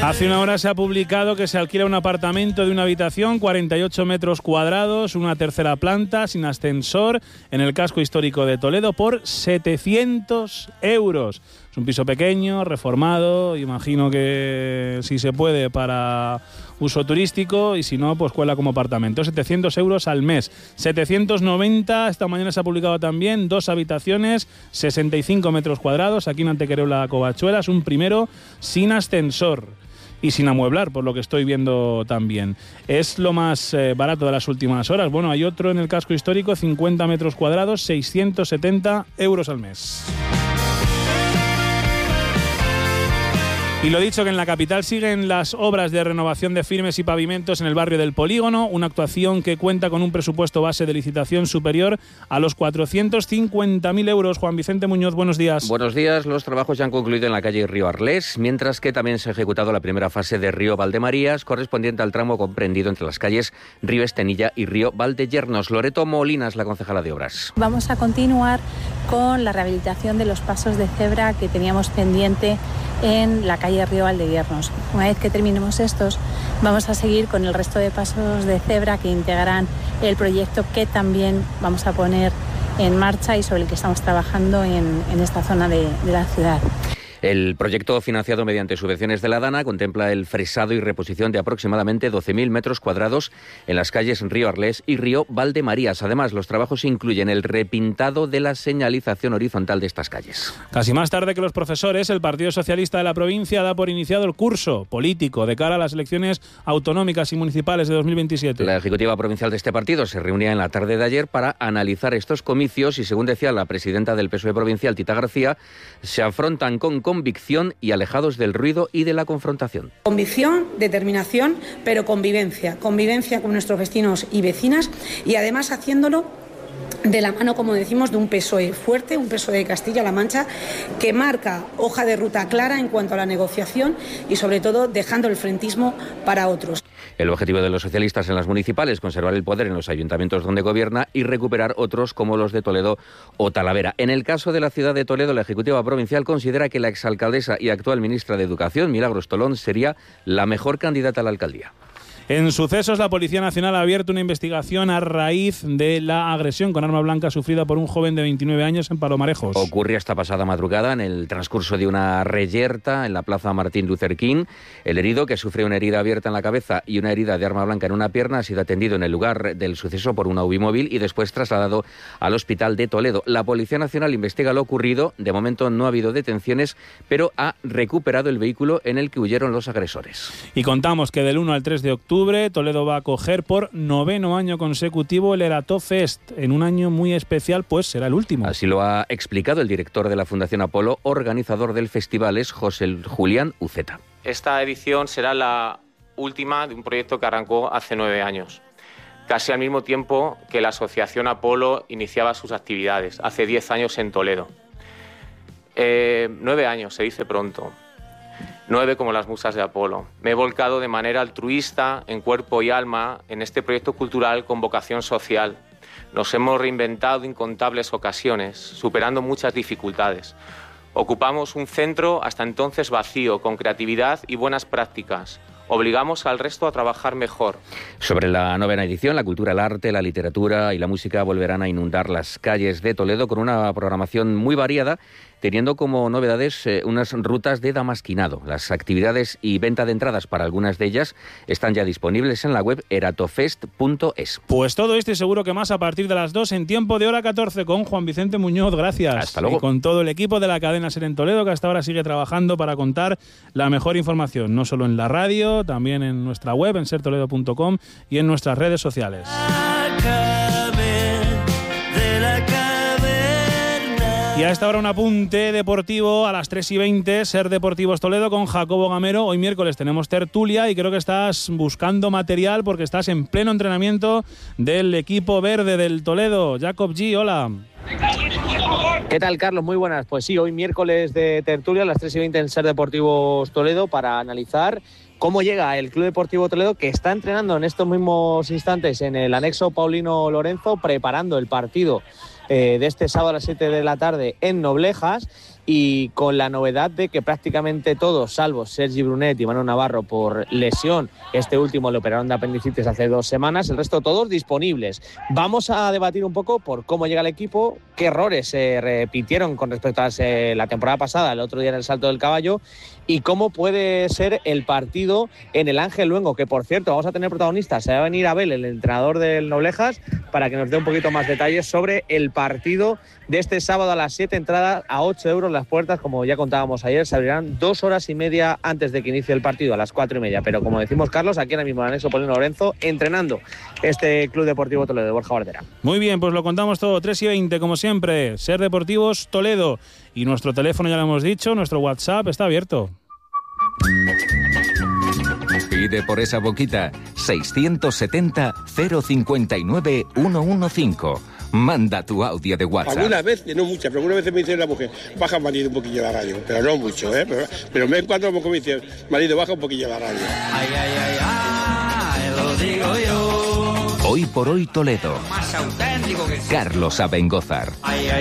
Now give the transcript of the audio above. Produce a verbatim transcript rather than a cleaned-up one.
Hace una hora se ha publicado que se alquila un apartamento de una habitación, cuarenta y ocho metros cuadrados, una tercera planta, sin ascensor, en el casco histórico de Toledo por setecientos euros. Es un piso pequeño, reformado, imagino que si se puede para uso turístico y si no, pues cuela como apartamento. setecientos euros al mes. setecientos noventa, esta mañana se ha publicado también, dos habitaciones, sesenta y cinco metros cuadrados, aquí en Antequerola Covachuelas, un primero sin ascensor y sin amueblar, por lo que estoy viendo también. Es lo más eh, barato de las últimas horas. Bueno, hay otro en el casco histórico, cincuenta metros cuadrados, seiscientos setenta euros al mes. Y lo dicho, que en la capital siguen las obras de renovación de firmes y pavimentos en el barrio del Polígono, una actuación que cuenta con un presupuesto base de licitación superior a los cuatrocientos cincuenta mil euros. Juan Vicente Muñoz, buenos días. Buenos días. Los trabajos ya han concluido en la calle Río Arlés, mientras que también se ha ejecutado la primera fase de Río Valdemarías, correspondiente al tramo comprendido entre las calles Río Estenilla y Río Valdeyernos. Loreto Molinas, la concejala de Obras. Vamos a continuar con la rehabilitación de los pasos de cebra que teníamos pendiente en la calle Río Valdeyernos. Una vez que terminemos estos, vamos a seguir con el resto de pasos de cebra que integrarán el proyecto que también vamos a poner en marcha y sobre el que estamos trabajando en, en esta zona de, de la ciudad. El proyecto, financiado mediante subvenciones de la DANA, contempla el fresado y reposición de aproximadamente doce mil metros cuadrados en las calles Río Arlés y Río Valdemarías. Además, los trabajos incluyen el repintado de la señalización horizontal de estas calles. Casi más tarde que los profesores, el Partido Socialista de la provincia da por iniciado el curso político de cara a las elecciones autonómicas y municipales de dos mil veintisiete. La ejecutiva provincial de este partido se reunía en la tarde de ayer para analizar estos comicios y, según decía la presidenta del P S O E provincial, Tita García, se afrontan con convicción y alejados del ruido y de la confrontación. Convicción, determinación, pero convivencia. Convivencia con nuestros vecinos y vecinas y además haciéndolo de la mano, como decimos, de un P S O E fuerte, un P S O E de Castilla-La Mancha, que marca hoja de ruta clara en cuanto a la negociación y, sobre todo, dejando el frentismo para otros. El objetivo de los socialistas en las municipales es conservar el poder en los ayuntamientos donde gobierna y recuperar otros como los de Toledo o Talavera. En el caso de la ciudad de Toledo, la ejecutiva provincial considera que la exalcaldesa y actual ministra de Educación, Milagros Tolón, sería la mejor candidata a la alcaldía. En sucesos, la Policía Nacional ha abierto una investigación a raíz de la agresión con arma blanca sufrida por un joven de veintinueve años en Palomarejos. Ocurrió esta pasada madrugada en el transcurso de una reyerta en la plaza Martín Luther King. El herido, que sufre una herida abierta en la cabeza y una herida de arma blanca en una pierna, ha sido atendido en el lugar del suceso por una U B I móvil y después trasladado al hospital de Toledo. La Policía Nacional investiga lo ocurrido. De momento no ha habido detenciones, pero ha recuperado el vehículo en el que huyeron los agresores. Y contamos que del uno al tres de octubre Toledo va a acoger por noveno año consecutivo el Eratofest. En un año muy especial, pues será el último. Así lo ha explicado el director de la Fundación Apolo, organizador del festival, es José Julián Uceta. Esta edición será la última de un proyecto que arrancó hace nueve años, casi al mismo tiempo que la Asociación Apolo iniciaba sus actividades, hace diez años en Toledo. Eh, nueve años, se dice pronto. Nueve como las musas de Apolo. Me he volcado de manera altruista, en cuerpo y alma, en este proyecto cultural con vocación social. Nos hemos reinventado incontables ocasiones, superando muchas dificultades. Ocupamos un centro hasta entonces vacío, con creatividad y buenas prácticas. Obligamos al resto a trabajar mejor. Sobre la novena edición, la cultura, el arte, la literatura y la música volverán a inundar las calles de Toledo con una programación muy variada, teniendo como novedades eh, unas rutas de damasquinado. Las actividades y venta de entradas para algunas de ellas están ya disponibles en la web eratofest punto es. Pues todo esto y seguro que más a partir de las dos en tiempo de hora catorce con Juan Vicente Muñoz. Gracias. Hasta luego. Y con todo el equipo de la cadena SER en Toledo, que hasta ahora sigue trabajando para contar la mejor información, no solo en la radio, también en nuestra web, en ser toledo punto com y en nuestras redes sociales. Y a esta hora un apunte deportivo a las tres y veinte, Ser Deportivos Toledo con Jacobo Gamero. Hoy miércoles tenemos tertulia y creo que estás buscando material porque estás en pleno entrenamiento del equipo verde del Toledo. Jacob G, hola. ¿Qué tal, Carlos? Muy buenas. Pues sí, hoy miércoles de tertulia a las tres y veinte en Ser Deportivos Toledo para analizar cómo llega el Club Deportivo Toledo, que está entrenando en estos mismos instantes en el anexo Paulino Lorenzo, preparando el partido eh, de este sábado a las siete de la tarde en Noblejas. y con la novedad de que prácticamente todos, salvo Sergi Brunet y Manu Navarro por lesión, este último le operaron de apendicitis hace dos semanas, el resto todos disponibles. Vamos a debatir un poco por cómo llega el equipo, qué errores se repitieron con respecto a la temporada pasada, el otro día en el Salto del Caballo, y cómo puede ser el partido en el Ángel Luengo, que por cierto vamos a tener protagonistas. Se va a venir Abel, el entrenador del Noblejas, para que nos dé un poquito más detalles sobre el partido de este sábado a las siete, entrada a ocho euros las puertas, como ya contábamos ayer, se abrirán dos horas y media antes de que inicie el partido, a las cuatro y media, pero como decimos, Carlos, aquí ahora mismo en el anexo Polino Lorenzo, entrenando este Club Deportivo Toledo de Borja Bardera. Muy bien, pues lo contamos todo, tres y veinte, como siempre, Ser Deportivos Toledo, y nuestro teléfono ya lo hemos dicho, nuestro WhatsApp está abierto. Pide por esa boquita seiscientos setenta, cero cincuenta y nueve, ciento quince. Manda tu audio de WhatsApp. Algunas veces, no muchas, pero algunas veces me dice la mujer, baja marido un poquillo la radio, pero no mucho, ¿eh? Pero, pero me encuentro como me dice, marido, baja un poquillo la radio. Ay, ay, ay, ay, lo digo yo. Hoy por hoy Toledo. Más auténtico que sí. Carlos Abengózar. Ay, ay,